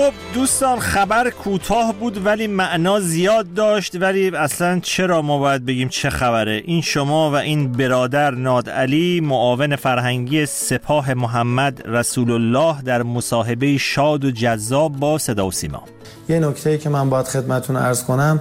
خب دوستان، خبر کوتاه بود ولی معنا زیاد داشت. ولی اصلا چرا ما باید بگیم چه خبره؟ این شما و این برادر نادعلی، معاون فرهنگی سپاه محمد رسول الله، در مصاحبه شاد و جذاب با صدا و سیما. یه نکته‌ای که من باید خدمتتون عرض کنم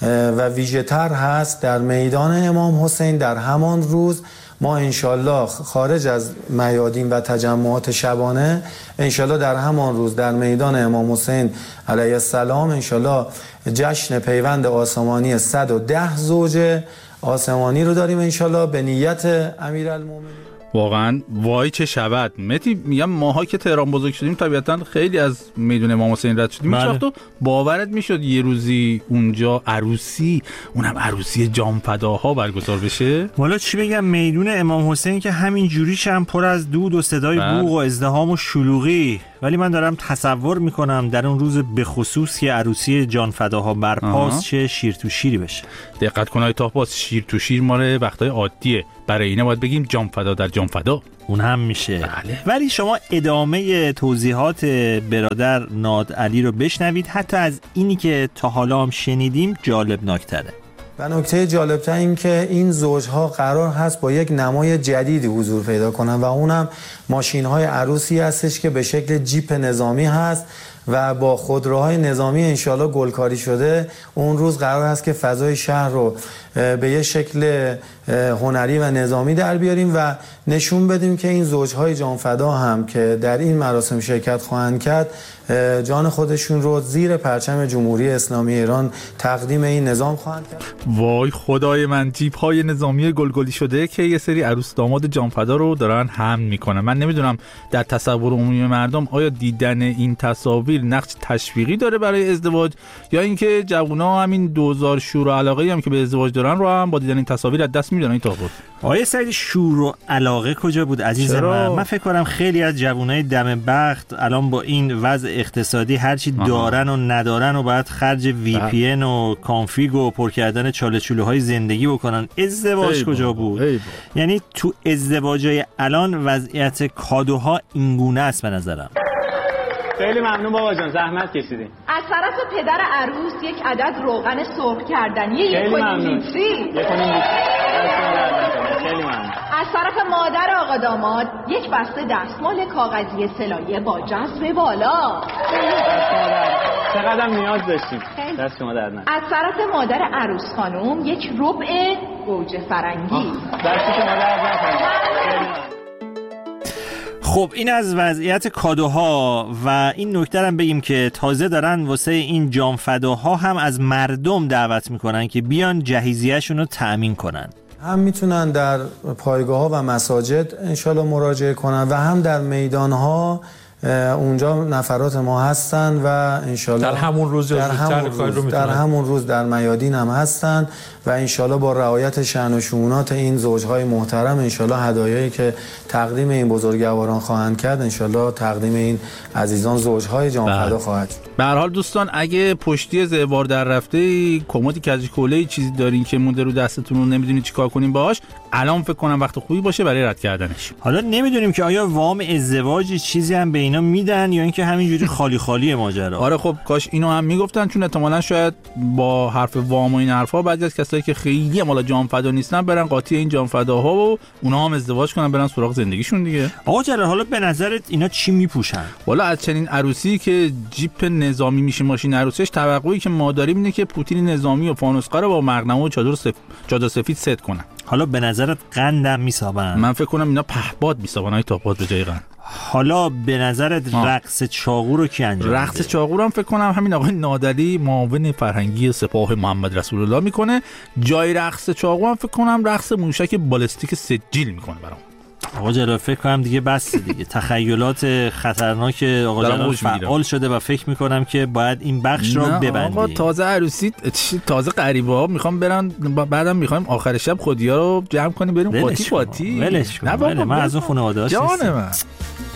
و ویژه‌تر هست، در میدان امام حسین در همان روز ما انشالله خارج از میادین و تجمعات شبانه، انشالله در همان روز در میدان امام حسین علیه السلام انشالله جشن پیوند آسمانی 110 زوج آسمانی رو داریم انشالله به نیت امیرالمومنین. واقعا وای چه شود متی. میگم ماها که تهران بزرگ شدیم طبیعتا خیلی از میدون امام حسین رد شدیم. هیچ وقت باورت میشد یه روزی اونجا عروسی، اونم عروسی جانفداها برگزار بشه؟ والا چی بگم، میدون امام حسین که همین جوریش هم پر از دود و صدای بوق و ازدحام و شلوغی. ولی من دارم تصور میکنم در اون روز به خصوص که عروسی جانفداها برپاست چه شیر تو شیری بشه. دقت کن آقای طاهباز، شیر تو شیر ماره وقتای عادیه، برای اینه باید بگیم جانفدا در جانفدا. اون هم میشه. بله. ولی شما ادامه توضیحات برادر نادعلی رو بشنوید، حتی از اینی که تا حالا هم شنیدیم جالب ناکتره. و نکته جالبتر این که این زوجها قرار هست با یک نمای جدیدی حضور پیدا کنن و اونم ماشین‌های عروسی هستش که به شکل جیپ نظامی هست و با خودروهای نظامی انشالله گلکاری شده. اون روز قرار هست که فضای شهر رو به یه شکل هنری و نظامی در بیاریم و نشون بدیم که این زوجهای جانفدا هم که در این مراسم شرکت خواهند کرد جان خودشون رو زیر پرچم جمهوری اسلامی ایران تقدیم این نظام خواهند کرد. وای خدای من، جیپ های نظامی گلگلی شده که یه سری عروس داماد جانفدا رو دارن حمل میکنن. من نمیدونم در تصور عمومی مردم آیا دیدن این تصاویر نقش تشویقی داره برای ازدواج، یا اینکه جوونا همین دوزار شور و علاقه هم که به ازدواج دارن رو هم با دیدن این تصاویر از دست میدن. این طاقت آیه سعید، شور و علاقه کجا بود عزیز من فکر کنم خیلی از جوانای دم بخت الان با این وضع اقتصادی هرچی دارن و ندارن و باید خرج وی پی ان و کانفیگ و پر کردن چاله چوله‌های زندگی بکنن. ازدواج کجا بود؟ یعنی تو ازدواجای الان وضعیت کادوها اینگونه است به نظرم. خیلی ممنون بابا جان، زحمت کشیدین. از طرف پدر عروس یک عدد روغن سرخ کردنی 1.5 لیتری. خیلی ممنون. از طرف مادر آقا داماد یک بسته دستمال کاغذی سلایه با جذب بالا. چقدر نیاز داشتیم. دست شما درد نکنه. از طرف مادر عروس خانم یک ربع گوجه فرنگی. دست شما درد نکنه. خب این از وضعیت کادوها و این نکته هم بگیم که تازه دارن واسه این جانفداها هم از مردم دعوت میکنن که بیان جهیزیه‌شون رو تأمین کنن. هم میتونن در پایگاه‌ها و مساجد انشالله مراجعه کنن و هم در میدان‌ها اونجا نفرات ما هستن و انشالله در همون روز در میادین هم هستن و انشالله با رعایت شأن و شؤونات این زوجهای محترم انشالله هدایایی که تقدیم این بزرگواران خواهند کرد انشالله تقدیم این عزیزان زوجهای جانفدا خواهد شد. به هر حال دوستان، اگه پشتی زوار در رفته کمدی کج کوله چیزی دارین که مونده رو دستتون رو نمیدونید چیکار کنین باهاش، الان فکر کنم وقت خوبی باشه برای رد کردنش. حالا نمیدونیم که آیا وام ازدواج چیزی هم به اینا میدن یا اینکه همینجوری خالی خالی ماجرا. آره خب کاش اینو هم میگفتن، چون احتمالاً شاید با حرف وام و این حرفا بعضی از کسایی که خیلی مالا جانفدا نیستن برن قاطی این جانفداها و اونا هم ازدواج کنن برن سراغ زندگیشون دیگه. آقا جلال، حالا به نظرت اینا چی میپوشن؟ والا از چنین عروسی که جیپ نظامی میشه ماشین عروسیش، توقعی که ما داریم اینه که پوتین نظامی و فانوسقه رو با مقنعه و چادر سفید ست کنن. حالا به نظرت قندم میسابن؟ من فکر کنم اینا پهباد میسابن های تاپاد به جای قند. حالا به نظرت رقص چاقو رو کی انجام میده؟ رقص چاقو رو هم فکر کنم همین آقای نادعلی معاون فرهنگی سپاه محمد رسول الله میکنه. جای رقص چاقو هم فکر کنم رقص موشک بالستیک سجیل میکنه برام. آقا جلال فکر کنم دیگه بس دیگه. تخیلات خطرناک آقا جلال فعال شده و فکر میکنم که باید این بخش رو ببندیم. آقا تازه عروسی، تازه غریبه ها میخوام برن، بعدم میخوایم آخر شب خودیا رو جمع کنیم بریم پاتی. ولش کن. من از اون خانواده هاش نیستم. جان من